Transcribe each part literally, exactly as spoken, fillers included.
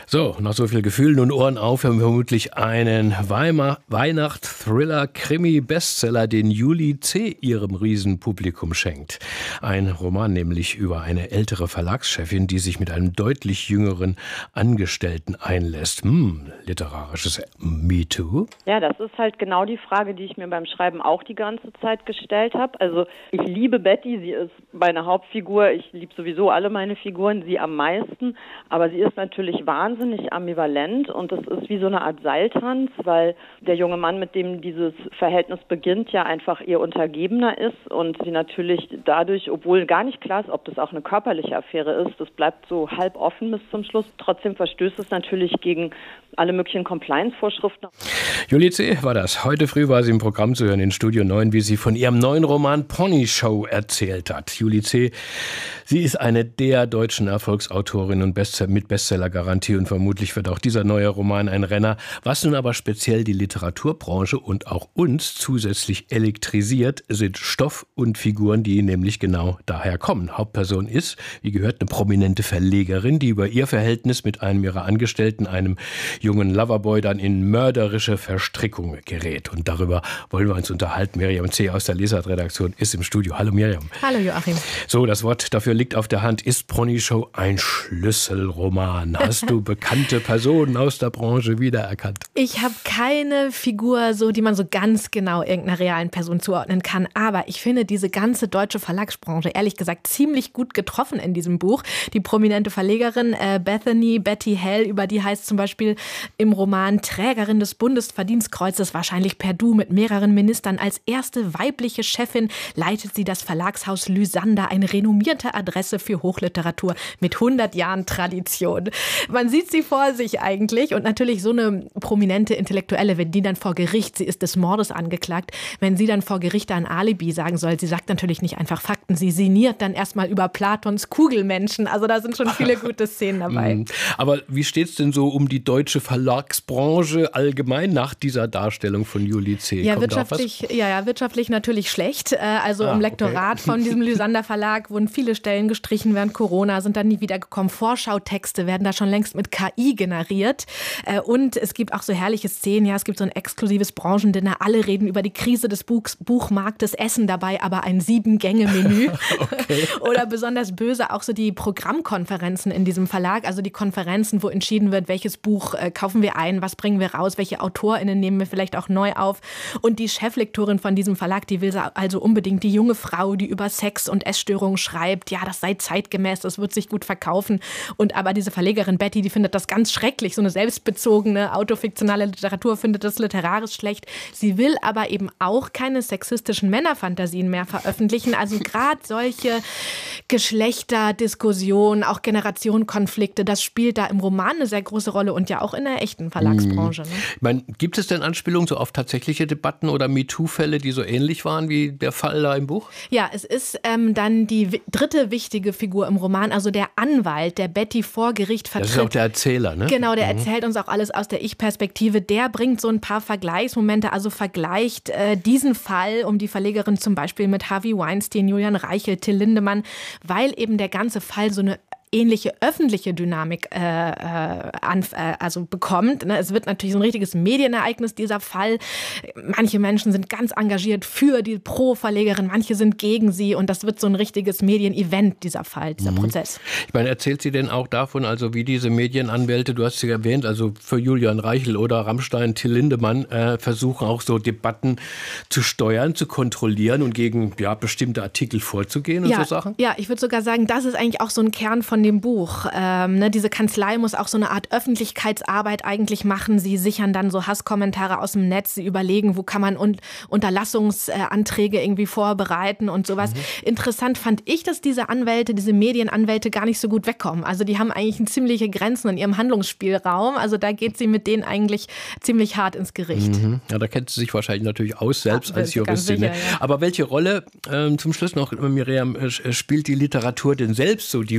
So, nach so viel Gefühlen und Ohren auf, haben wir vermutlich einen Weihnachts-Thriller-Krimi-Bestseller, den Julie C. ihrem Riesenpublikum schenkt. Ein Roman nämlich über eine ältere Verlagschefin, die sich mit einem deutlich jüngeren Angestellten einlässt. Hm, literarisches MeToo? Ja, das ist halt genau die Frage, die ich mir beim Schreiben auch die ganze Zeit gestellt habe. Also ich liebe Betty, sie ist meine Hauptfigur. Ich liebe sowieso alle meine Figuren, sie am meisten. Aber sie ist natürlich wahnsinnig ambivalent und es ist wie so eine Art Seiltanz, weil der junge Mann, mit dem dieses Verhältnis beginnt, ja einfach ihr Untergebener ist und sie natürlich dadurch, obwohl gar nicht klar ist, ob das auch eine körperliche Affäre ist, das bleibt so halb offen bis zum Schluss. Trotzdem verstößt es natürlich gegen alle möglichen Compliance-Vorschriften. Julie C. war das. Heute früh war sie im Programm zu hören in Studio neun, wie sie von ihrem neuen Roman Pony Show erzählt hat. Julie C., sie ist eine der deutschen Erfolgsautorinnen und Bestseller mit Bestsellergarantie und vermutlich wird auch dieser neue Roman ein Renner, was nun aber speziell die Literaturbranche und auch uns zusätzlich elektrisiert, sind Stoff und Figuren, die nämlich genau daher kommen. Hauptperson ist, wie gehört, eine prominente Verlegerin, die über ihr Verhältnis mit einem ihrer Angestellten, einem jungen Loverboy, dann in mörderische Verstrickung gerät. Und darüber wollen wir uns unterhalten. Miriam C. aus der Lesart-Redaktion ist im Studio. Hallo Miriam. Hallo Joachim. So, das Wort dafür liegt auf der Hand. Ist Pony Show ein Schlüsselroman? Hast du bekannte Personen aus der Branche wiedererkannt? Ich habe keine Figur, so, die man so ganz genau irgendeiner realen Person zuordnen kann. Aber ich finde diese ganze deutsche Verlagsbranche, ehrlich gesagt, ziemlich gut getroffen in diesem Buch. Die prominente Verlegerin äh, Bethany, Betty Hell, über die heißt zum Beispiel im Roman Trägerin des Bundesverdienstkreuzes, wahrscheinlich per Du mit mehreren Ministern. Als erste weibliche Chefin leitet sie das Verlagshaus Lysander, eine renommierte Adresse für Hochliteratur mit hundert Jahren Tradition. Man sieht sie vor sich eigentlich und natürlich so eine prominente Intellektuelle, wenn die dann vor Gericht, sie ist des Mordes angeklagt, wenn sie dann vor Gericht ein Alibi sagen soll, sie sagt natürlich nicht einfach Fakten, sie sinniert dann erstmal über Platons Kugelmenschen, also da sind schon viele gute Szenen dabei. Aber wie steht's denn so um die deutsche Verlagsbranche allgemein nach dieser Darstellung von Julie C.? Ja, Kommt wirtschaftlich, ja, ja, wirtschaftlich natürlich schlecht. Also ah, im Lektorat okay. von diesem Lysander Verlag wurden viele Stellen gestrichen während Corona, sind dann nie wieder gekommen. Vorschautexte werden da schon längst mit K I generiert. Und es gibt auch so herrliche Szenen. Ja, es gibt so ein exklusives Branchendinner. Alle reden über die Krise des Buch- Buchmarktes, essen dabei aber ein Sieben-Gänge-Menü. Okay. Oder besonders böse auch so die Programmkonferenzen in diesem Verlag. Also die Konferenzen, wo entschieden wird, welches Buch äh, kaufen wir ein, was bringen wir raus, welche AutorInnen nehmen wir vielleicht auch neu auf. Und die Cheflektorin von diesem Verlag, die will also unbedingt die junge Frau, die über Sex und Essstörungen schreibt. Ja, das sei zeitgemäß, das wird sich gut verkaufen. Und aber diese Verlegerin Betty, die findet das ganz schrecklich. So eine selbstbezogene, autofiktionale Literatur findet das literarisch schlecht. Sie will aber eben auch keine sexistischen Männerfantasien mehr veröffentlichen. Also gerade solche Geschlechterdiskussionen, auch Generationenkonflikte, das spielt da im Roman eine sehr große Rolle und ja auch in der echten Verlagsbranche. Ne? Ich meine, gibt es denn Anspielungen so auf tatsächliche Debatten oder MeToo-Fälle, die so ähnlich waren wie der Fall da im Buch? Ja, es ist ähm, dann die w- dritte wichtige Figur im Roman, also der Anwalt, der Betty vor Gericht vertritt. Das ist auch der Erzähler, ne? Genau, der mhm. erzählt uns auch alles aus der Ich-Perspektive. Der bringt so ein paar Vergleichsmomente, also vergleicht äh, diesen Fall um die Verlegerin zum Beispiel mit Harvey Weinstein, Julian Reichelt, Till Lindemann, weil eben der ganze Fall so eine ähnliche öffentliche Dynamik äh, äh, an, äh, also bekommt. Ne? Es wird natürlich so ein richtiges Medienereignis, dieser Fall. Manche Menschen sind ganz engagiert für die Pro-Verlegerin, manche sind gegen sie und das wird so ein richtiges Medienevent, dieser Fall, dieser mhm. Prozess. Ich meine, erzählt sie denn auch davon, also wie diese Medienanwälte, du hast sie erwähnt, also für Julian Reichel oder Rammstein, Till Lindemann, äh, versuchen auch so Debatten zu steuern, zu kontrollieren und gegen ja, bestimmte Artikel vorzugehen und ja, so Sachen? Ja, ich würde sogar sagen, das ist eigentlich auch so ein Kern von dem Buch. Ähm, ne, diese Kanzlei muss auch so eine Art Öffentlichkeitsarbeit eigentlich machen. Sie sichern dann so Hasskommentare aus dem Netz. Sie überlegen, wo kann man un- Unterlassungsanträge irgendwie vorbereiten und sowas. Mhm. Interessant fand ich, dass diese Anwälte, diese Medienanwälte gar nicht so gut wegkommen. Also die haben eigentlich ziemliche Grenzen in ihrem Handlungsspielraum. Also da geht sie mit denen eigentlich ziemlich hart ins Gericht. Mhm. Ja, da kennt sie sich wahrscheinlich natürlich aus, selbst ja, als Juristin. Sicher, ja. Aber welche Rolle, ähm, zum Schluss noch, Miriam, äh, spielt die Literatur denn selbst so, die Hochliteratur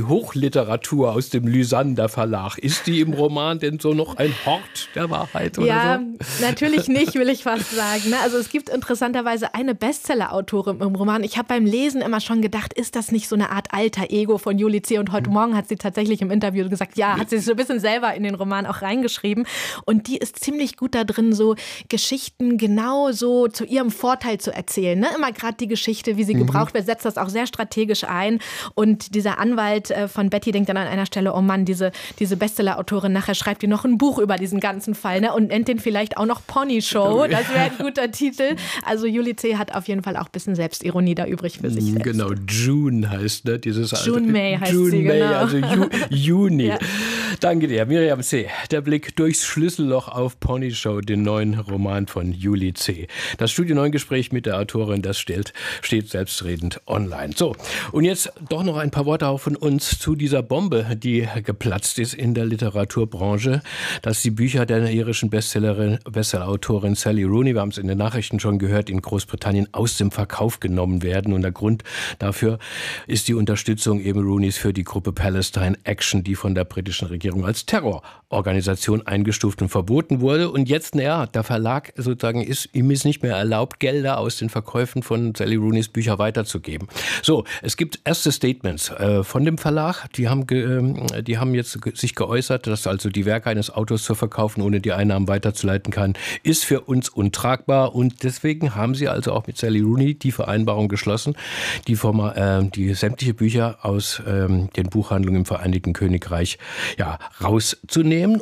Literatur aus dem Lysander Verlag. Ist die im Roman denn so noch ein Hort der Wahrheit oder ja, so? Natürlich nicht, will ich fast sagen. Ne? Also es gibt interessanterweise eine Bestseller-Autorin im Roman. Ich habe beim Lesen immer schon gedacht, ist das nicht so eine Art alter Ego von Julie C. Und heute mhm. Morgen hat sie tatsächlich im Interview gesagt, ja, hat sie so ein bisschen selber in den Roman auch reingeschrieben. Und die ist ziemlich gut da drin, so Geschichten genau so zu ihrem Vorteil zu erzählen. Ne? Immer gerade die Geschichte, wie sie mhm. gebraucht wird, setzt das auch sehr strategisch ein. Und dieser Anwalt von Betty denkt dann an einer Stelle, oh Mann, diese, diese Bestseller-Autorin, nachher schreibt ihr noch ein Buch über diesen ganzen Fall, ne? Und nennt den vielleicht auch noch Pony Show. Das wäre ein guter Titel. Also Julie C. hat auf jeden Fall auch ein bisschen Selbstironie da übrig für sich selbst. Genau, June heißt, ne? Dieses June alte, May heißt June sie, May, genau. also Ju, Juni. Ja. Danke dir, Miriam C. Der Blick durchs Schlüsselloch auf Pony Show, den neuen Roman von Julie C. Das Studio neun Gespräch mit der Autorin, das steht, steht selbstredend online. So, und jetzt doch noch ein paar Worte auch von uns zu dieser Bombe, die geplatzt ist in der Literaturbranche, dass die Bücher der irischen Bestsellerin, Bestsellerautorin Sally Rooney, wir haben es in den Nachrichten schon gehört, in Großbritannien aus dem Verkauf genommen werden. Und der Grund dafür ist die Unterstützung eben Rooneys für die Gruppe Palestine Action, die von der britischen Regierung als Terrororganisation eingestuft und verboten wurde. Und jetzt, naja, der Verlag sozusagen ist, ihm ist nicht mehr erlaubt, Gelder aus den Verkäufen von Sally Rooneys Bücher weiterzugeben. So, es gibt erste Statements äh, von dem Verlag, die haben, ge, äh, die haben jetzt ge- sich geäußert, dass also die Werke eines Autors zu verkaufen, ohne die Einnahmen weiterzuleiten kann, ist für uns untragbar. Und deswegen haben sie also auch mit Sally Rooney die Vereinbarung geschlossen, die, Forma, äh, die sämtliche Bücher aus ähm, den Buchhandlungen im Vereinigten Königreich ja, rauszunehmen.